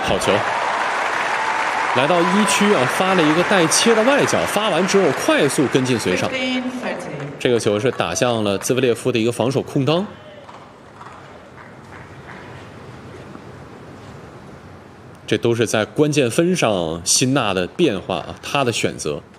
好球。来到1区啊，发了一个带切的外角，发完之后快速跟进随上。这个球是打向了兹维列夫的一个防守空当。这都是在关键分上辛纳的变化啊，他的选择。